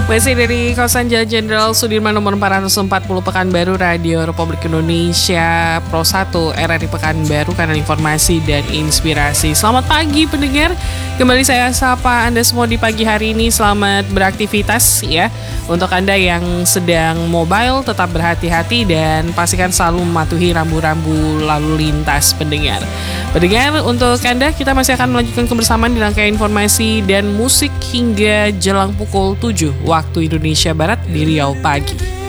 Masih dari kawasan Jalan Jenderal Sudirman nomor 440 Pekanbaru, Radio Republik Indonesia Pro 1 RRI Pekanbaru, kanal informasi dan inspirasi. Selamat pagi pendengar, kembali saya sapa Anda semua di pagi hari ini. Selamat beraktivitas ya. Untuk Anda yang sedang mobile, tetap berhati-hati dan pastikan selalu mematuhi rambu-rambu lalu lintas pendengar. Pendengar, untuk Anda kita masih akan melanjutkan kebersamaan di rangkaian informasi dan musik hingga jelang pukul 7 waktu Indonesia Barat di Riau pagi.